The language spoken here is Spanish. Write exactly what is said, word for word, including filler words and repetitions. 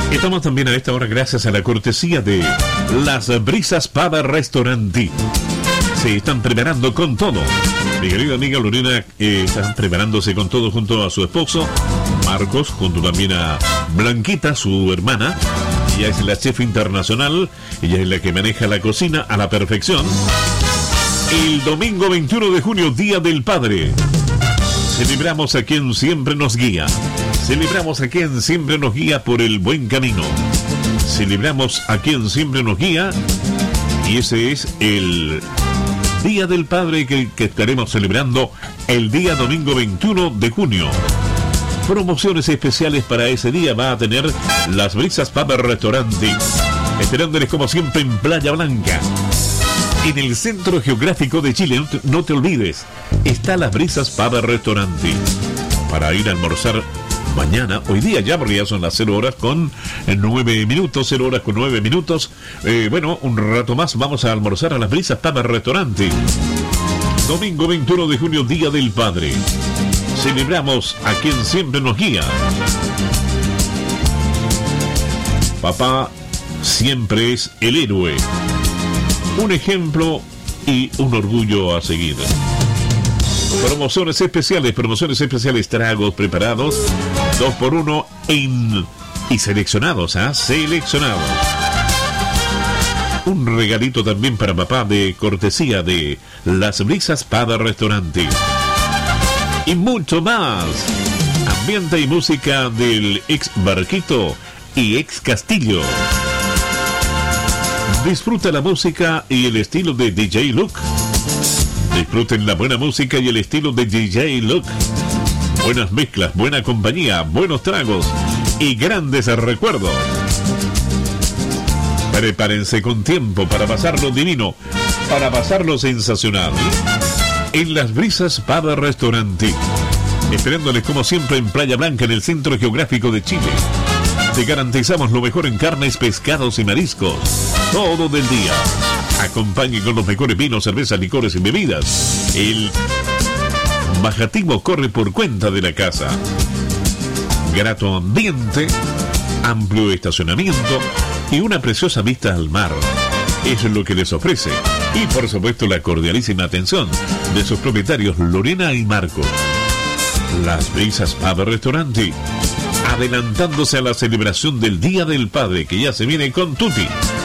Estamos también a esta hora gracias a la cortesía de Las Brisas Pub Restaurante. Se están preparando con todo. Mi querida amiga Lorena eh, están preparándose con todo junto a su esposo Marcos, junto también a Blanquita, su hermana. Ella es la chef internacional, ella es la que maneja la cocina a la perfección. El domingo veintiuno de junio, Día del Padre. Celebramos a quien siempre nos guía. Celebramos a quien siempre nos guía por el buen camino. Celebramos a quien siempre nos guía. Y ese es el Día del Padre que, que estaremos celebrando el día domingo veintiuno de junio. Promociones especiales para ese día va a tener Las Brisas Pub Restaurante, esperándoles como siempre en Playa Blanca, en el centro geográfico de Chile. No te, no te olvides, está Las Brisas Pub Restaurante para ir a almorzar mañana, hoy día ya, porque ya son las cero horas con nueve minutos, cero horas con nueve minutos. Eh, bueno, un rato más vamos a almorzar a Las Brisas Pub Restaurante. Domingo veintiuno de junio, Día del Padre. Celebramos a quien siempre nos guía. Papá siempre es el héroe. Un ejemplo y un orgullo a seguir. Promociones especiales, promociones especiales, tragos preparados, dos por uno en... y seleccionados, ¿ah? ¿eh? Seleccionados. Un regalito también para papá de cortesía de Las Brisas Pub Restaurante. Y mucho más. Ambiente y música del ex Barquito y ex Castillo. Disfruta la música y el estilo de D J Luke. Disfruten la buena música y el estilo de D J Luke. Buenas mezclas, buena compañía, buenos tragos y grandes recuerdos. Prepárense con tiempo para pasarlo divino, para pasarlo sensacional. En Las Brisas Pub Restaurante, esperándoles como siempre en Playa Blanca, en el centro geográfico de Chile. Te garantizamos lo mejor en carnes, pescados y mariscos, todo del día. Acompañe con los mejores vinos, cervezas, licores y bebidas. El bajativo corre por cuenta de la casa. Grato ambiente, amplio estacionamiento y una preciosa vista al mar. Eso es lo que les ofrece. Y por supuesto la cordialísima atención de sus propietarios Lorena y Marco. Las Brisas Pub Restaurante, adelantándose a la celebración del Día del Padre, que ya se viene con tutti.